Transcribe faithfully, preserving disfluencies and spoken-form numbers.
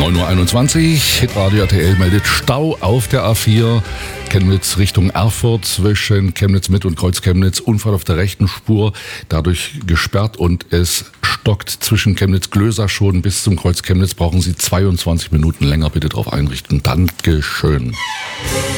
neun Uhr einundzwanzig, Hitradio R T L meldet Stau auf der A vier, Chemnitz Richtung Erfurt zwischen Chemnitz Mitte und Kreuz Chemnitz, Unfall auf der rechten Spur, dadurch gesperrt und es stockt zwischen Chemnitz-Glöser-Schoden bis zum Kreuz Chemnitz, brauchen Sie zweiundzwanzig Minuten länger, bitte darauf einrichten. Dankeschön.